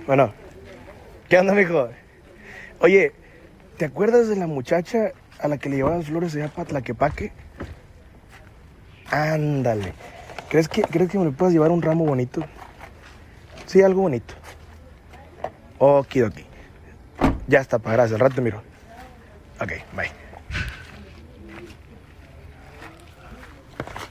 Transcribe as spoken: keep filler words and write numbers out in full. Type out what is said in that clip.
Bueno, ¿qué onda, mijo? Oye, ¿te acuerdas de la muchacha a la que le llevabas flores allá para Tlaquepaque? Ándale. ¿Crees que, ¿Crees que me le puedas llevar un ramo bonito? Sí, algo bonito. Okidoki. Ya está, pa, gracias. Al rato te miro. Ok, bye.